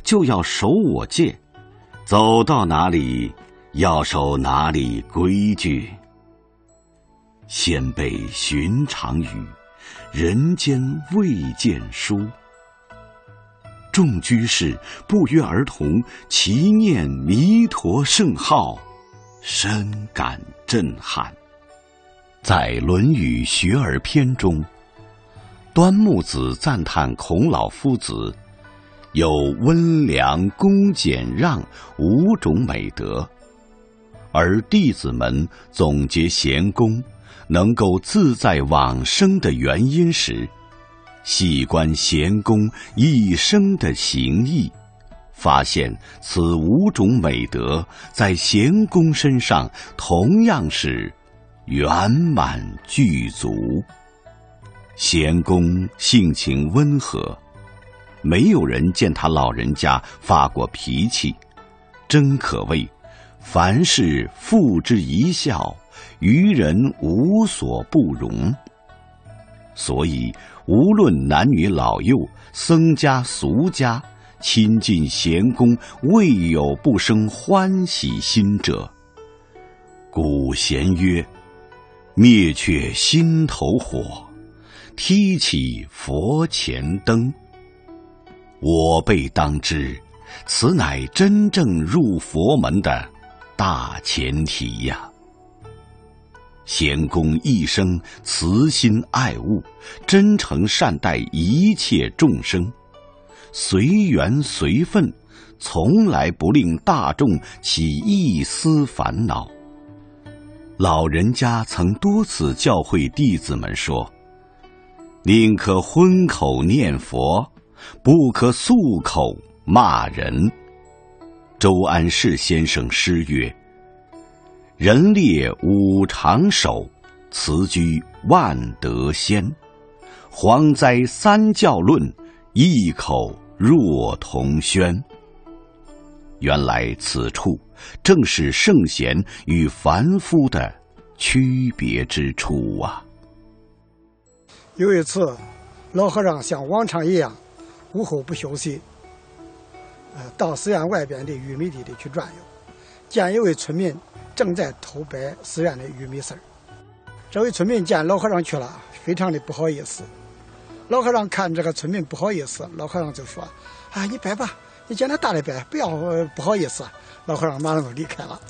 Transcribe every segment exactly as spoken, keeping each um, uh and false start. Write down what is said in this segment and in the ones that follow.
就要守我戒，走到哪里要守哪里规矩。先辈寻常语，人间未见书。众居士不约而同齐念弥陀圣号，深感震撼。在《论语学而篇》中，端木子赞叹孔老夫子有温良恭俭让五种美德，而弟子们总结贤公能够自在往生的原因时，细观贤公一生的行义，发现此五种美德在贤公身上同样是圆满具足。贤公性情温和，没有人见他老人家发过脾气，真可谓凡事付之一笑，于人无所不容。所以无论男女老幼，僧家俗家，亲近贤公，未有不生欢喜心者。古贤曰：灭却心头火，提起佛前灯。我辈当知，此乃真正入佛门的大前提呀。贤公一生慈心爱物，真诚善待一切众生，随缘随分，从来不令大众起一丝烦恼。老人家曾多次教诲弟子们说：宁可荤口念佛，不可素口骂人。周安世先生诗曰：人列五常守，辞居万德先。蝗灾三教论，异口若同宣。原来此处正是圣贤与凡夫的区别之处啊。 有一次，老和尚像往常一样，午后不休息，呃，到寺院外边的玉米地里去转悠，见一位村民正在偷掰寺院的玉米丝儿。这位村民见老和尚去了，非常的不好意思。老和尚看这个村民不好意思，老和尚就说：啊，你掰吧，你见他大的掰，不要、呃、不好意思。老和尚马上就离开了。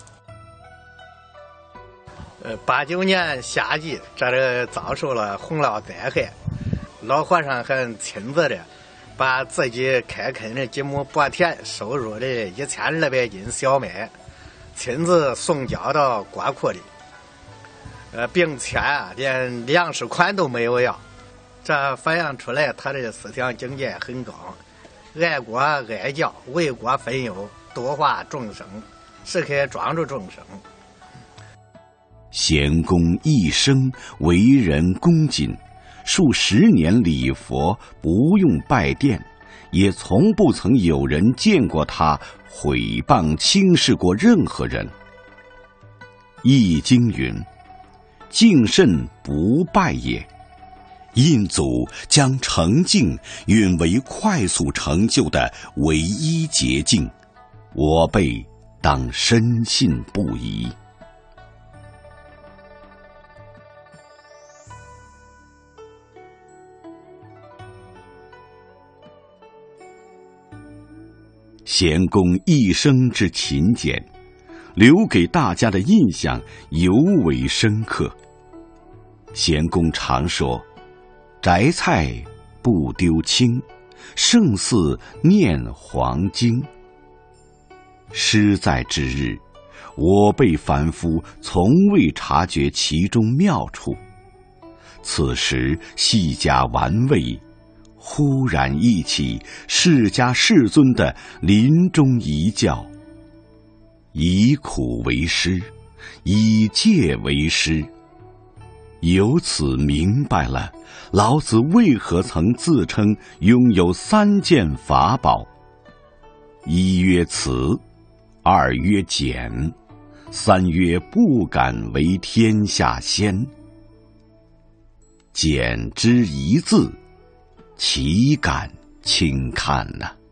呃，八九年夏季，这里遭受了洪涝灾害，老和尚还亲自的把自己开垦的几亩薄田收入的一千二百斤小麦，亲自送交到国库里，呃，并且啊，连粮食款都没有要。这反映出来他的思想境界很高，爱国爱教，为国分忧，度化众生，时刻庄助众生。 贤公一生为人恭谨，数十年礼佛，不用拜殿，也从不曾有人见过他毁谤轻视过任何人。易经云：敬慎不败也。印祖将诚敬允为快速成就的唯一捷径，我辈当深信不疑。贤公一生之勤俭，留给大家的印象尤为深刻。贤公常说：摘菜不丢青，胜似念黄经。诗在之日，我辈凡夫从未察觉其中妙处，此时细加玩味，忽然忆起释迦世尊的临终遗教：以苦为师，以戒为师。由此明白了老子为何曾自称拥有三件法宝：一曰慈，二曰俭，三曰不敢为天下先。俭之一字，岂敢轻看呢、啊？